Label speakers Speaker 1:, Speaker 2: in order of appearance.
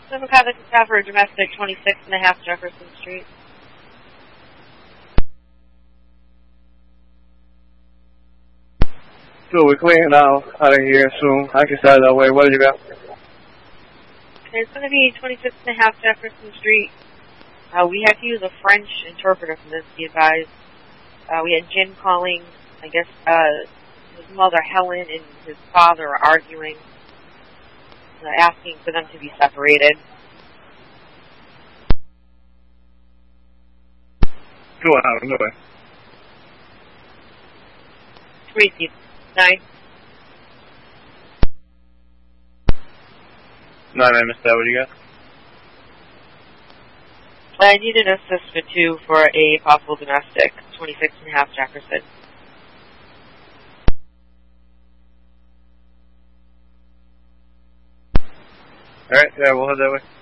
Speaker 1: Seven contact staff for domestic 26.5 Jefferson Street.
Speaker 2: So we're clearing out of here soon. I can start that way. What did you got?
Speaker 1: Okay, it's going to be 26.5 Jefferson Street. We had to use a French interpreter for this, be advised. We had Jim calling, I guess, his mother Helen and his father are arguing, asking for them to be separated.
Speaker 2: Go on, no way.
Speaker 1: Tracy, 9.
Speaker 2: No, I missed that. What do you got?
Speaker 1: I need an assist for 2 for a possible domestic, 26.5 Jefferson.
Speaker 2: Alright, yeah, we'll head that way.